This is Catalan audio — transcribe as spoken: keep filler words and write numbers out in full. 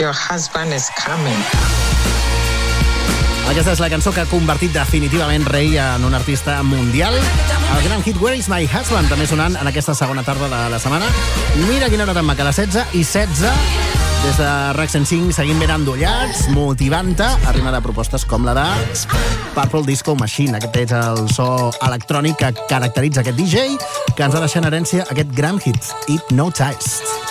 Your husband is coming. Aquesta és la cançó que ha convertit definitivament Rei en un artista mundial. El gran hit Where is my husband també sonant en aquesta segona tarda de la setmana. Mira quina hora tan maca, les setze i setze. Des de RAC cent cinc seguim ben endollats, motivant-te, arriba de propostes com la de Purple Disco Machine. Aquest és el so electrònic que caracteritza aquest D J, que ens va deixar en herència aquest gran hit, Hypnotized.